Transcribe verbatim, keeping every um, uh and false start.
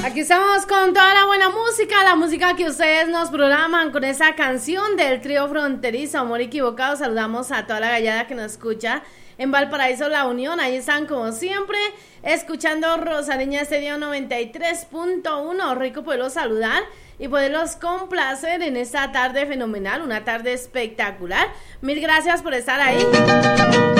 Aquí estamos con toda la buena música, la música que ustedes nos programan con esa canción del trío fronterizo Amor Equivocado. Saludamos a toda la gallada que nos escucha en Valparaíso, La Unión. Ahí están como siempre escuchando Rosareña Estéreo noventa y tres punto uno. Rico poderlos saludar y poderlos complacer en esta tarde fenomenal, una tarde espectacular. Mil gracias por estar ahí.